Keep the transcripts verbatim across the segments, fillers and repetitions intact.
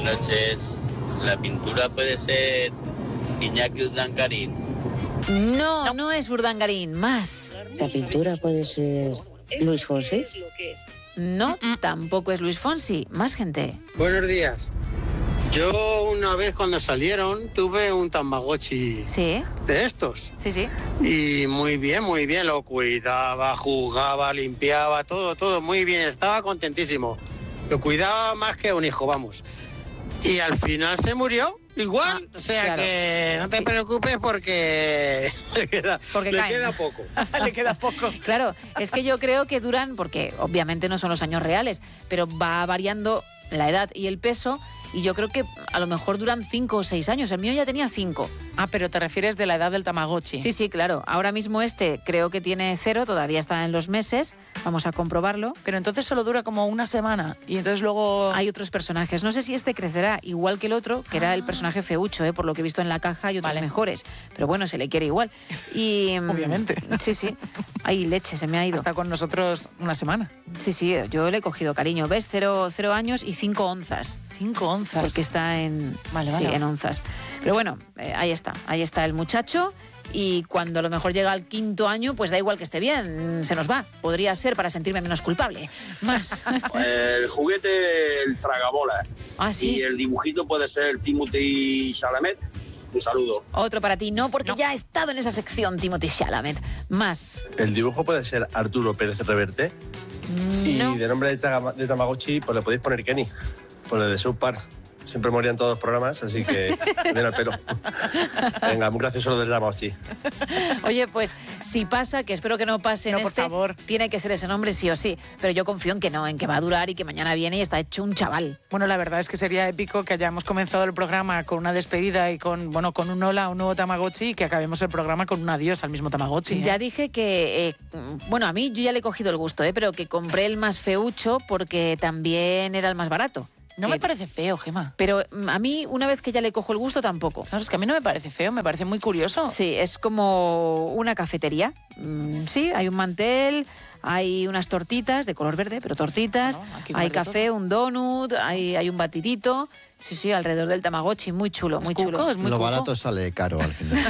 noches. La pintura puede ser Iñaki Urdangarín. No, no, no es Urdangarín, más. La pintura puede ser Luis Fonsi. No, Mm-mm. tampoco es Luis Fonsi, más gente. Buenos días. Yo una vez cuando salieron tuve un Tamagotchi ¿Sí? de estos. Sí, sí. Y muy bien, muy bien, lo cuidaba, jugaba, limpiaba, todo, todo muy bien, estaba contentísimo. Lo cuidaba más que un hijo, vamos. Y al final se murió, igual, ah, o sea claro. que no te preocupes porque le queda, porque le queda poco. Le queda poco. Claro, es que yo creo que duran, porque obviamente no son los años reales, pero va variando la edad y el peso, y yo creo que a lo mejor duran cinco o seis años. El mío ya tenía cinco. Ah, pero te refieres de la edad del Tamagotchi. Sí, sí, claro. Ahora mismo este creo que tiene cero, todavía está en los meses. Vamos a comprobarlo. Pero entonces solo dura como una semana y entonces luego... Hay otros personajes. No sé si este crecerá igual que el otro, que ah. era el personaje feucho, ¿eh? Por lo que he visto en la caja, y otros vale. mejores. Pero bueno, se le quiere igual. Y obviamente. Sí, sí. Hay leche, se me ha ido. Está con nosotros una semana. Sí, sí, yo le he cogido cariño. ¿Ves? Cero, cero años y cinco onzas. Cinco onzas. Porque está en, vale, vale. Sí, en onzas. Pero bueno, eh, ahí está. Ahí está el muchacho. Y cuando a lo mejor llega al quinto año, pues da igual que esté bien, se nos va. Podría ser para sentirme menos culpable. Más. El juguete, el tragabola. Ah, sí. Y el dibujito puede ser Timothée Chalamet. Un saludo. Otro para ti, no, porque no. ya ha estado en esa sección Timothée Chalamet. Más. El dibujo puede ser Arturo Pérez Reverte. No. Y de nombre de, tama- de Tamagotchi, pues le podéis poner Kenny, por el de South Park. Siempre morían todos los programas, así que den al pelo. Venga, muy gracioso lo del Tamagotchi. Oye, pues si pasa, que espero que no pase no, en por este, favor. tiene que ser ese nombre sí o sí. Pero yo confío en que no, en que va a durar y que mañana viene y está hecho un chaval. Bueno, la verdad es que sería épico que hayamos comenzado el programa con una despedida y con, bueno, con un hola a un nuevo Tamagotchi, y que acabemos el programa con un adiós al mismo Tamagotchi. ¿eh? Ya dije que, eh, bueno, a mí yo ya le he cogido el gusto, ¿eh? Pero que compré el más feucho porque también era el más barato. No me parece feo, Gemma. Pero a mí, una vez que ya le cojo el gusto, tampoco. No, es que a mí no me parece feo, me parece muy curioso. Sí, es como una cafetería. Mm, sí, hay un mantel, hay unas tortitas de color verde, pero tortitas, bueno, hay café, todo. Un donut, hay, hay un batidito. Sí, sí, alrededor del Tamagotchi, muy chulo, muy cuco, chulo. Es muy Lo cuco. barato sale caro al final.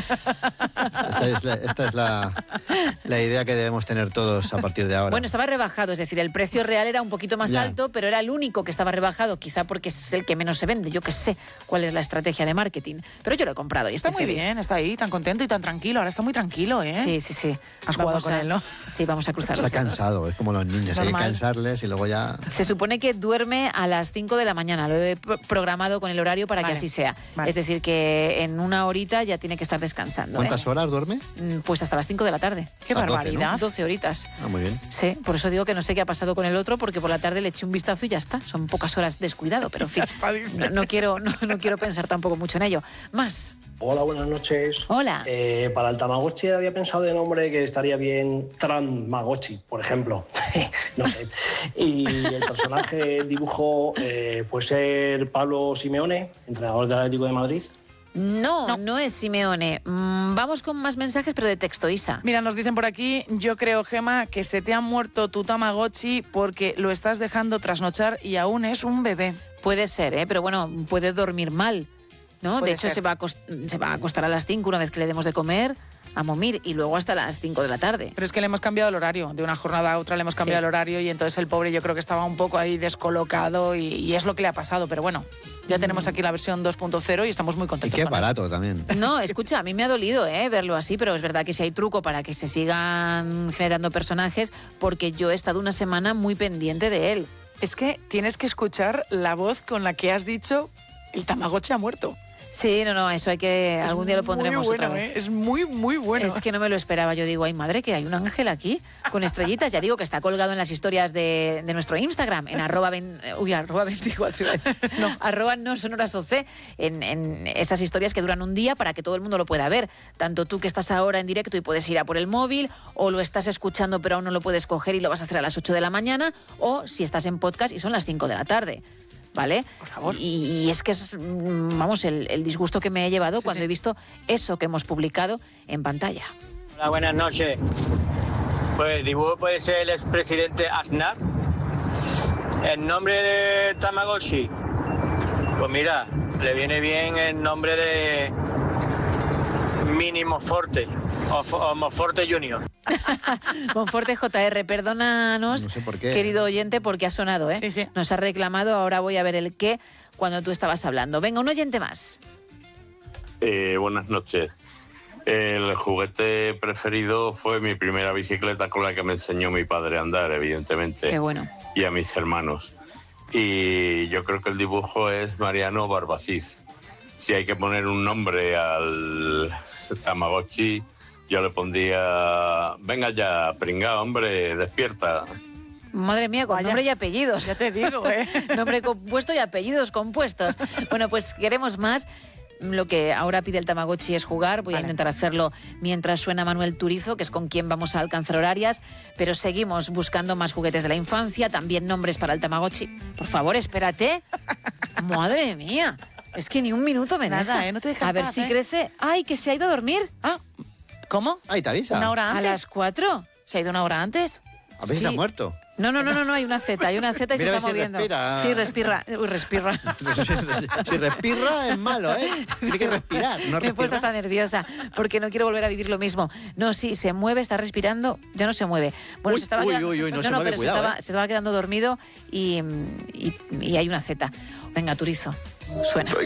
Esta es, la, esta es la, la idea que debemos tener todos a partir de ahora. Bueno, estaba rebajado, es decir, el precio real era un poquito más ya. alto, pero era el único que estaba rebajado, quizá porque es el que menos se vende. Yo que sé cuál es la estrategia de marketing. Pero yo lo he comprado y está estoy muy feliz. bien, está ahí, tan contento y tan tranquilo. Ahora está muy tranquilo, ¿eh? Sí, sí, sí. Has vamos jugado con a, él, ¿no? Sí, vamos a cruzar. Se ha cansado, es como los niños, hay que cansarles y luego ya... Se supone que duerme a las cinco de la mañana, lo he programado con el horario para vale. que así sea. Vale. Es decir, que en una horita ya tiene que estar descansando. ¿Cuántas ¿eh? horas duerme? Pues hasta las cinco de la tarde. ¡Qué A doce, barbaridad! ¿no? doce horitas. Ah, muy bien. Sí, por eso digo que no sé qué ha pasado con el otro, porque por la tarde le eché un vistazo y ya está. Son pocas horas descuidado, pero en fin, no, no, quiero, no, no quiero pensar tampoco mucho en ello. Más. Hola, buenas noches. Hola. Eh, para el Tamagotchi había pensado de nombre que estaría bien Tranmagotchi, por ejemplo. No sé. Y el personaje, el dibujo, eh, puede ser Pablo Simeone, entrenador del Atlético de Madrid. No, no, no es Simeone. Mm, vamos con más mensajes, pero de texto, Isa. Mira, nos dicen por aquí, yo creo, Gema, que se te ha muerto tu Tamagotchi porque lo estás dejando trasnochar y aún es un bebé. Puede ser, ¿eh? Pero bueno, puede dormir mal, ¿no? Puede de hecho, ser. se va, a acost- se va a acostar a las cinco una vez que le demos de comer, a momir, y luego hasta las cinco de la tarde. Pero es que le hemos cambiado el horario, de una jornada a otra le hemos cambiado Sí. el horario, y entonces el pobre yo creo que estaba un poco ahí descolocado y, y es lo que le ha pasado, pero bueno, ya tenemos aquí la versión dos punto cero y estamos muy Y contentos qué con él. barato también. No, escucha, a mí me ha dolido ¿eh? verlo así, pero es verdad que si hay truco para que se sigan generando personajes, porque yo he estado una semana muy pendiente de él. Es que tienes que escuchar la voz con la que has dicho el Tamagotchi ha muerto. Sí, no, no, eso hay que... Es algún día lo pondremos muy bueno, otra vez. ¿eh? Es muy, muy bueno. Es que no me lo esperaba. Yo digo, ay, madre, que hay un ángel aquí con estrellitas. Ya digo que está colgado en las historias de, de nuestro Instagram, en arroba, vein, uy, arroba veinticuatro, no, arroba no sonoras oc, en, en esas historias que duran un día para que todo el mundo lo pueda ver. Tanto tú que estás ahora en directo y puedes ir a por el móvil, o lo estás escuchando pero aún no lo puedes coger y lo vas a hacer a las ocho de la mañana, o si estás en podcast y son las cinco de la tarde. ¿Vale? Por favor. Y, y es que es, vamos, el, el disgusto que me he llevado Sí, cuando sí. he visto eso que hemos publicado en pantalla. Hola, buenas noches. Pues el dibujo puede ser el expresidente Aznar. El nombre de Tamagotchi, Pues mira, le viene bien el nombre de Mini Monforte o, o Monforte Junior. Monforte J R, perdónanos, No sé por qué. querido oyente, porque ha sonado, ¿eh? Sí, sí. Nos ha reclamado, ahora voy a ver el qué cuando tú estabas hablando. Venga, un oyente más. Eh, buenas noches. El juguete preferido fue mi primera bicicleta con la que me enseñó mi padre a andar, evidentemente. Qué bueno. Y a mis hermanos. Y yo creo que el dibujo es Mariano Barbasís. Si hay que poner un nombre al Tamagotchi, yo le pondría... Venga ya, pringao, hombre, despierta. Madre mía, con Vaya. nombre y apellidos. Ya te digo, ¿eh? Nombre compuesto y apellidos compuestos. Bueno, pues queremos más. Lo que ahora pide el Tamagotchi es jugar. Voy Vale. a intentar hacerlo mientras suena Manuel Turizo, que es con quien vamos a alcanzar horarias. Pero seguimos buscando más juguetes de la infancia, también nombres para el Tamagotchi. Por favor, espérate. Madre mía. Es que ni un minuto me Nada, deja. ¿eh? No te deja A en ver paz, si ¿eh? crece. ¡Ay, que se ha ido a dormir! Ah, ¿cómo? Ahí te avisa. ¿Una hora ¿A antes? las cuatro? ¿Se ha ido una hora antes? A veces Sí. ha muerto. No, no, no, no, no, hay una Z, hay una Z y Mira a se ver está si moviendo. respira. Sí, respira. Uy, respira. Si respira es malo, ¿eh? Tiene que respirar, no Me he puesto respirar. hasta nerviosa porque no quiero volver a vivir lo mismo. No, sí, se mueve, está respirando, ya no se mueve. Bueno, Uy, se estaba uy, quedando, uy, uy, no se no, mueve, pero cuidado, se, estaba, ¿eh? se estaba quedando dormido y, y, y hay una Z. Venga, Turizo, suena.